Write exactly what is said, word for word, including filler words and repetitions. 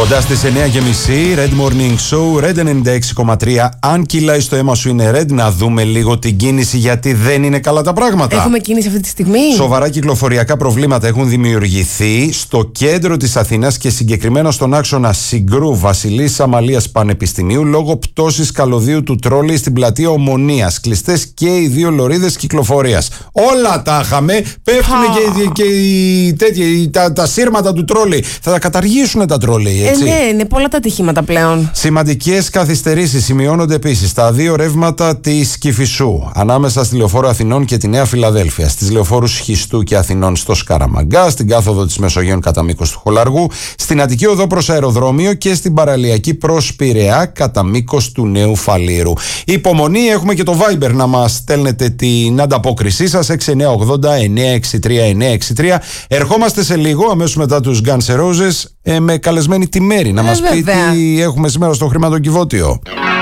Κοντά στις εννιά και μισή, Red Morning Show, Red ενενήντα έξι κόμμα τρία. Αν κυλάει στο αίμα σου είναι Red, να δούμε λίγο την κίνηση, γιατί δεν είναι καλά τα πράγματα. Έχουμε κίνηση αυτή τη στιγμή. Σοβαρά κυκλοφοριακά προβλήματα έχουν δημιουργηθεί στο κέντρο της Αθήνας και συγκεκριμένα στον άξονα Συγκρού Βασιλής Αμαλίας Πανεπιστημίου λόγω πτώσης καλωδίου του τρόλεϊ στην πλατεία Ομονίας. Κλειστές και οι δύο λωρίδες κυκλοφορίας. Όλα τα είχαμε. Πέφτουν και, και, και τέτοια, τα, τα σύρματα του τρόλεϊ. Θα τα καταργήσουν τα τρόλεϊ. Ε, ναι, είναι πολλά τα ατυχήματα πλέον. Σημαντικές καθυστερήσεις σημειώνονται επίσης στα δύο ρεύματα της Κηφισού, ανάμεσα στη Λεωφόρο Αθηνών και τη Νέα Φιλαδέλφεια, στις λεωφόρους Χιστού και Αθηνών στο Σκαραμαγκά, στην κάθοδο της Μεσογείων κατά μήκος του Χολαργού, στην Αττική Οδό προς αεροδρόμιο και στην παραλιακή προς Πειραιά κατά μήκος του Νέου Φαλήρου. Υπομονή, έχουμε και το Viber να μας στέλνετε την ανταπόκρισή σας, έξι εννιά ογδόντα εννιά έξι τρία εννιά έξι τρία. Ερχόμαστε σε λίγο, αμέσως μετά τους Guns N' Roses, ε, με καλεσμένη τη Μέρη να ε, μας πει βέβαια. τι έχουμε σήμερα στο χρηματοκιβώτιο.